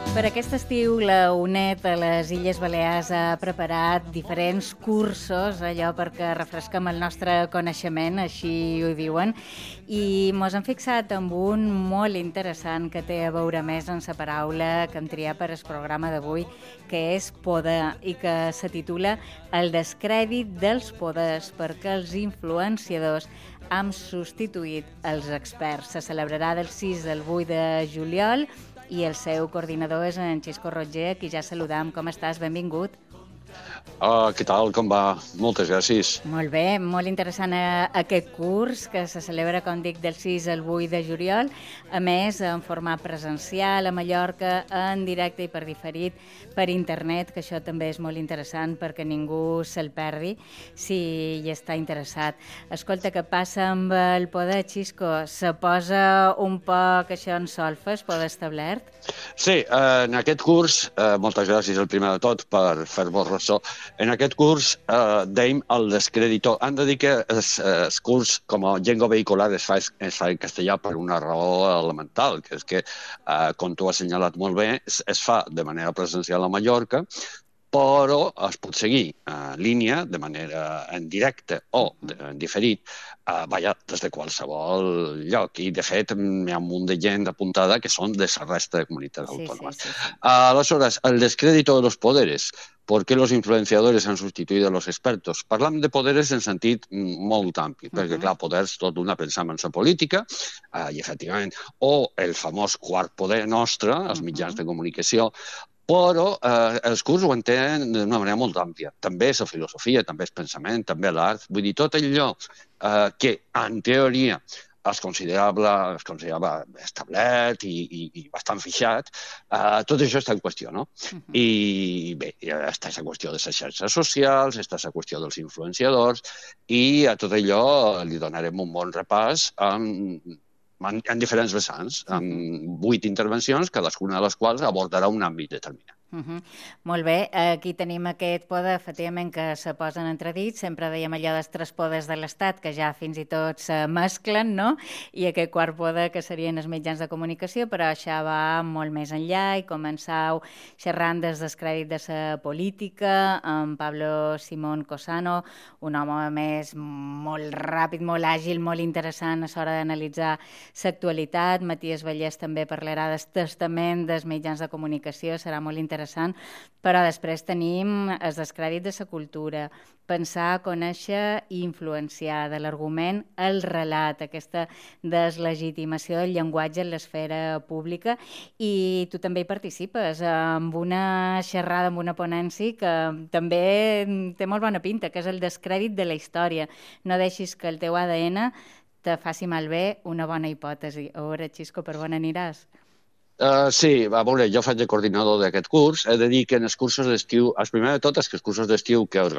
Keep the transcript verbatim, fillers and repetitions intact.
Per aquest estiu, la UNED a les Illes Balears ha preparat diferents cursos, allò perquè refresquem el nostre coneixement, així ho diuen, i mos hem fixat en un molt interessant que té a veure més en la paraula que hem triat per al programa d'avui, que és poder, i que se titula El descrèdit dels poders, perquè els influenciadors han substituït els experts. Se celebrarà del sis al vuit de juliol, i el seu coordinador és en Xisco Roger, a qui ja saludam. Com estàs? Benvingut. Uh, què tal? Com va? Moltes gràcies. Molt bé, molt interessant aquest curs que se celebra, com dic, del sis al vuit de juliol. A més, en format presencial a Mallorca, en directe i per diferit per internet, que això també és molt interessant perquè ningú se'l perdi si hi està interessat. Escolta, què passa amb el poder, Xisco? Se posa un poc això en solfa, el poder establert? Sí, en aquest curs, eh, moltes gràcies el primer de tot per fer-vos ressò. En aquest curs eh, dèiem el descreditor. Han de dir que el curs com a llengua vehicular es fa, es fa en castellà per una raó elemental, que és que, eh, com tu has assenyalat molt bé, es, es fa de manera presencial a Mallorca, però es pot seguir en línia de manera en directe o en diferit, eh, vaja, des de qualsevol lloc. I, de fet, hi ha un munt de gent apuntada que són de la resta de comunitats Sí, autònomes. sí, sí, sí. Aleshores, el descrédito de los poderes. ¿Por qué los influenciadores han sustituido a los expertos? Parlam de poderes en sentit molt ampli, perquè, clar, poders, tot una pensam en la política, eh, i, efectivament, o el famós quart poder nostre, els mitjans de comunicació, però eh, els curs ho entenen d'una manera molt àmplia. També és la filosofia, també és pensament, també l'art. Vull dir, tot allò eh, que, en teoria, es considerava, es considerava establert i, i, i bastant fixat, eh, tot això està en qüestió, no? Uh-huh. I bé, està la qüestió de les xarxes socials, està la qüestió dels influenciadors, i a tot allò li donarem un bon repàs amb En, en diferents vessants, amb vuit intervencions, cadascuna de les quals abordarà un àmbit determinat. Uh -huh. Molt bé, aquí tenim aquest poder, efectivament, que se posen entredits. Sempre dèiem allò dels tres poders de l'Estat, que ja fins i tot se mesclen, no? I aquest quart poder, que serien els mitjans de comunicació, però això va molt més enllà, i començau xerrant des descrèdit de la política, amb Pablo Simón Cosano, un home, a més, molt ràpid, molt àgil, molt interessant a l'hora d'analitzar l'actualitat. Matías Vallès també parlarà del testament dels mitjans de comunicació, serà molt interessant. interessant, però després tenim el descrèdit de la cultura, pensar, conèixer i influenciar, de l'argument el relat, aquesta deslegitimació del llenguatge en l'esfera pública, i tu també hi participes amb una xerrada, amb una ponència que també té molt bona pinta, que és el descrèdit de la història. No deixis que el teu A D N te faci malbé una bona hipòtesi. A veure, Xisco, per on aniràs? Uh, sí, a veure, jo faig de coordinador d'aquest curs. He de dir que en els cursos d'estiu, el primer de tot és que els cursos d'estiu que